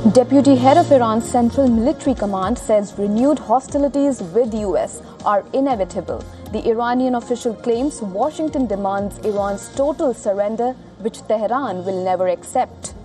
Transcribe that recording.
Deputy head of Iran's Central Military Command says renewed hostilities with US are inevitable. The Iranian official claims Washington demands Iran's total surrender, which Tehran will never accept.